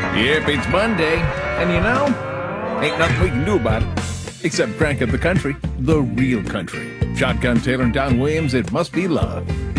Yep, it's Monday, and you know, ain't nothing we can do about it. Except crank up the country, the real country. Shotgun Taylor and Don Williams, it must be love.